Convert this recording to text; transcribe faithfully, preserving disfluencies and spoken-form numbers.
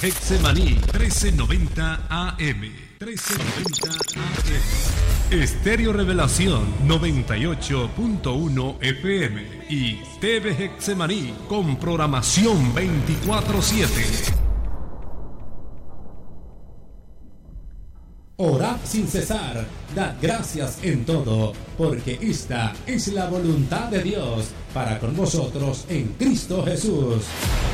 Hexemaní trece noventa A M. trece noventa A M. Estéreo Revelación noventa y ocho punto uno F M. Y T V Hexemaní con programación veinticuatro siete. Orad sin cesar, dad gracias en todo, porque esta es la voluntad de Dios para con vosotros en Cristo Jesús.